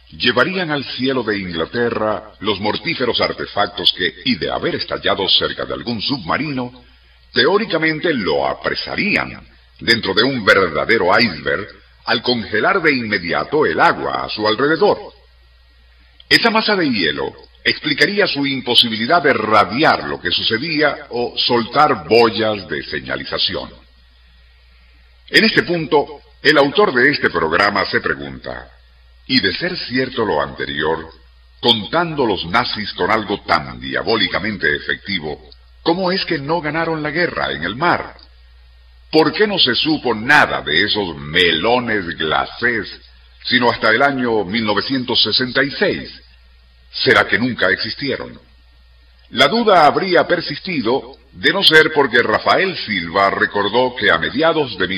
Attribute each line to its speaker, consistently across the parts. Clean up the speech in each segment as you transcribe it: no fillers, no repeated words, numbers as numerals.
Speaker 1: llevarían al cielo de Inglaterra los mortíferos artefactos que, y de haber estallado cerca de algún submarino, teóricamente lo apresarían dentro de un verdadero iceberg al congelar de inmediato el agua a su alrededor. Esa masa de hielo explicaría su imposibilidad de radiar lo que sucedía o soltar boyas de señalización. En este punto, el autor de este programa se pregunta, y de ser cierto lo anterior, contando los nazis con algo tan diabólicamente efectivo, ¿cómo es que no ganaron la guerra en el mar? ¿Por qué no se supo nada de esos melones glacés, sino hasta el año 1966? ¿Será que nunca existieron? La duda habría persistido de no ser porque Rafael Silva recordó que a mediados de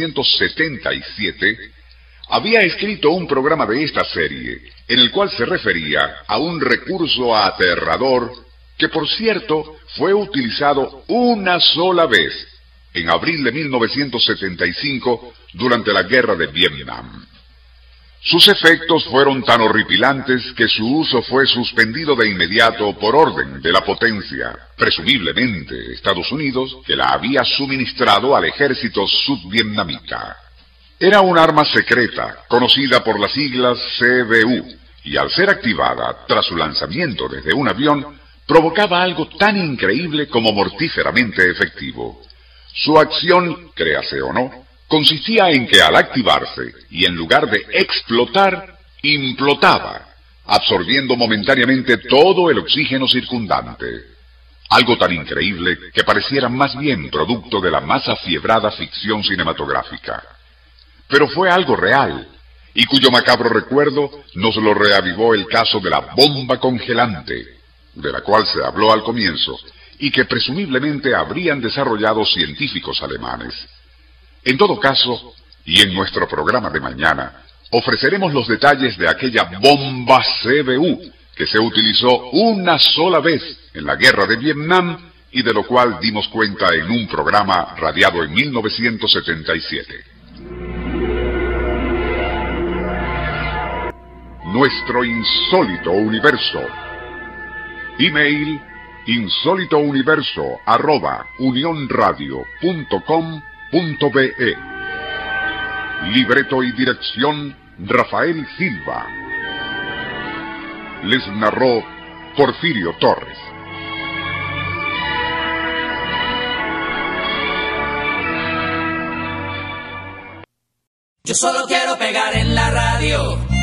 Speaker 1: 1977 había escrito un programa de esta serie, en el cual se refería a un recurso aterrador que, por cierto, fue utilizado una sola vez, en abril de 1975, durante la guerra de Vietnam. Sus efectos fueron tan horripilantes que su uso fue suspendido de inmediato por orden de la potencia, presumiblemente Estados Unidos, que la había suministrado al ejército sudvietnamita. Era un arma secreta, conocida por las siglas CBU, y al ser activada tras su lanzamiento desde un avión, provocaba algo tan increíble como mortíferamente efectivo. Su acción, créase o no, consistía en que al activarse, y en lugar de explotar, implotaba, absorbiendo momentáneamente todo el oxígeno circundante. Algo tan increíble que pareciera más bien producto de la más afiebrada ficción cinematográfica. Pero fue algo real, y cuyo macabro recuerdo nos lo reavivó el caso de la bomba congelante, de la cual se habló al comienzo, y que presumiblemente habrían desarrollado científicos alemanes. En todo caso, y en nuestro programa de mañana, ofreceremos los detalles de aquella bomba CBU que se utilizó una sola vez en la guerra de Vietnam y de lo cual dimos cuenta en un programa radiado en 1977. Nuestro insólito universo. Email insólitouniverso@unionradio.com.be. Libreto y dirección Rafael Silva. Les narró Porfirio Torres.
Speaker 2: Yo solo quiero pegar en la radio.